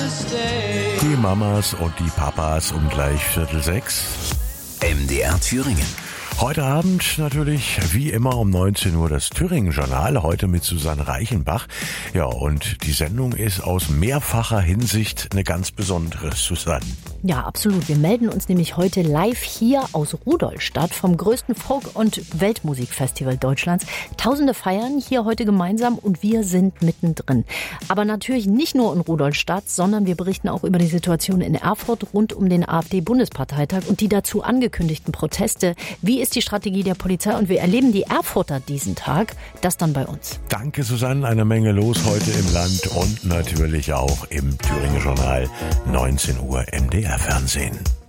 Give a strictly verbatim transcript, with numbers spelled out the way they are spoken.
Die Mamas und die Papas um gleich Viertel sechs. M D R Thüringen. Heute Abend natürlich wie immer um neunzehn Uhr das Thüringen-Journal, heute mit Susanne Reichenbach. Ja, und die Sendung ist aus mehrfacher Hinsicht eine ganz besondere, Susanne. Ja, absolut. Wir melden uns nämlich heute live hier aus Rudolstadt vom größten Folk- und Weltmusikfestival Deutschlands. Tausende feiern hier heute gemeinsam und wir sind mittendrin. Aber natürlich nicht nur in Rudolstadt, sondern wir berichten auch über die Situation in Erfurt rund um den AfD-Bundesparteitag und die dazu angekündigten Proteste. Wie ist die Strategie der Polizei und wir erleben die Erfurter diesen Tag? Das dann bei uns. Danke, Susanne. Eine Menge los heute im Land und natürlich auch im Thüringen Journal. neunzehn Uhr M D R Fernsehen.